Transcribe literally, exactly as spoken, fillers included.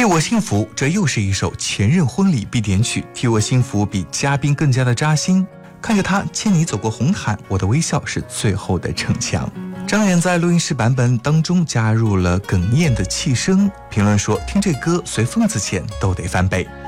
替我幸福，这又是一首前任婚礼必点曲。替我幸福比嘉宾更加的扎心，看着他牵你走过红毯，我的微笑是最后的逞强。张远在录音室版本当中加入了哽咽的气声，评论说听这歌随疯子钱都得翻倍。